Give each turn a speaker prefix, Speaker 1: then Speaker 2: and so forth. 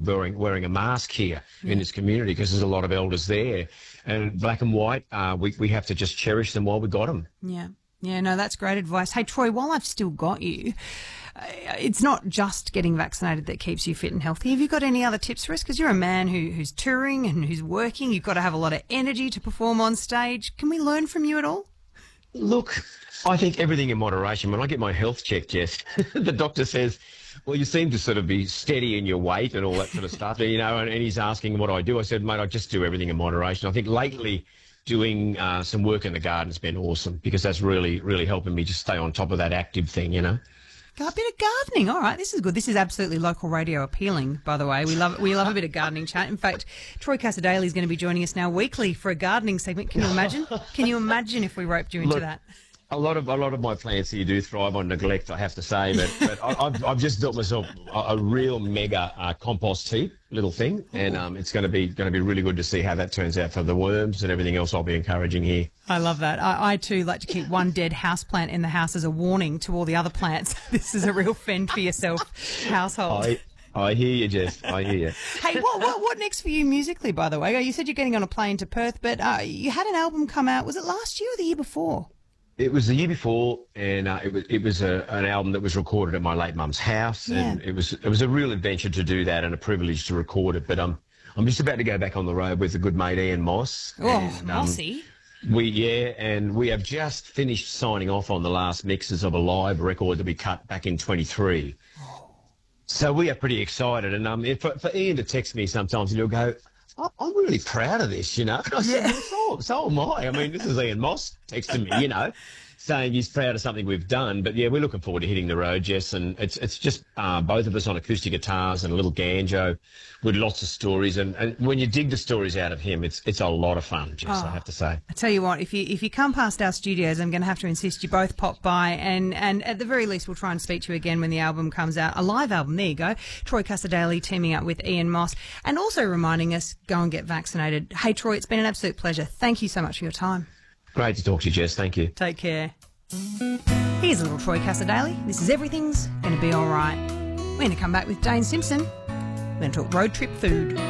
Speaker 1: wearing a mask here in this community because there's a lot of elders there. And black and white, we have to just cherish them while we got them.
Speaker 2: Yeah. Yeah, no, that's great advice. Hey, Troy, while I've still got you, it's not just getting vaccinated that keeps you fit and healthy. Have you got any other tips for us? Because you're a man who's touring and who's working. You've got to have a lot of energy to perform on stage. Can we learn from you at all?
Speaker 1: Look, I think everything in moderation. When I get my health check, Jess, the doctor says, well, you seem to sort of be steady in your weight and all that sort of stuff, you know, and he's asking what I do. I said, mate, I just do everything in moderation. I think lately doing some work in the garden's been awesome because that's really, really helping me just stay on top of that active thing, you know.
Speaker 2: A bit of gardening. All right, this is good. This is absolutely local radio appealing, by the way. We love a bit of gardening chat. In fact, Troy Cassar-Daley is going to be joining us now weekly for a gardening segment. Can you imagine? Can you imagine if we roped you into that?
Speaker 1: A lot of my plants here do thrive on neglect, I have to say, but I've just built myself a real mega compost heap little thing, and it's going to be really good to see how that turns out for the worms and everything else I'll be encouraging here.
Speaker 2: I love that. I too like to keep one dead house plant in the house as a warning to all the other plants. This is a real fend for yourself household.
Speaker 1: I hear you, Jess. I hear you.
Speaker 2: Hey, what next for you musically, by the way? You said you're getting on a plane to Perth, but you had an album come out. Was it last year or the year before?
Speaker 1: It was the year before, and it was an album that was recorded at my late mum's house, and it was a real adventure to do that and a privilege to record it. But I'm just about to go back on the road with a good mate, Ian Moss.
Speaker 2: Oh, Mossy.
Speaker 1: And we have just finished signing off on the last mixes of a live record that we cut back in 23. So we are pretty excited, and for Ian to text me sometimes, and he'll go, I'm really proud of this, you know. And I said, well, so am I. I mean, this is Ian Moss texting me, you know, saying he's proud of something we've done. But, yeah, we're looking forward to hitting the road, Jess. And it's just both of us on acoustic guitars and a little banjo with lots of stories. And when you dig the stories out of him, it's a lot of fun, Jess, I have to say.
Speaker 2: I tell you what, if you come past our studios, I'm going to have to insist you both pop by. And at the very least, we'll try and speak to you again when the album comes out. A live album, there you go. Troy Cassar-Daley teaming up with Ian Moss. And also reminding us, go and get vaccinated. Hey, Troy, it's been an absolute pleasure. Thank you so much for your time.
Speaker 1: Great to talk to you, Jess. Thank you.
Speaker 2: Take care. Here's a little Troy Cassar-Daley. This is Everything's Gonna Be All Right. We're going to come back with Dane Simpson. We're going to talk road trip food.